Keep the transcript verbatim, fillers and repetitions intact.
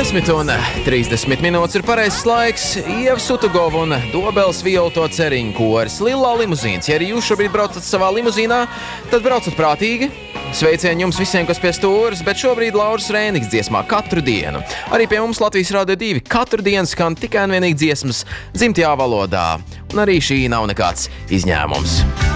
desmit un trīsdesmit minūtes ir pareizs laiks. Ieva Sutugova un Dobeles Violeto Ceriņu koris Lillā limuzīns. Ja arī jūs šobrīd braucat savā limuzīnā, tad braucat prātīgi. Sveicieni jums visiem, kas pie stūras, bet šobrīd Lauris Rēniks dziesmā katru dienu. Arī pie mums Latvijas Rādio divi katru dienu skan tikai un vienīgi dziesmas dzimtajā valodā. Un arī šī nav nekāds izņēmums.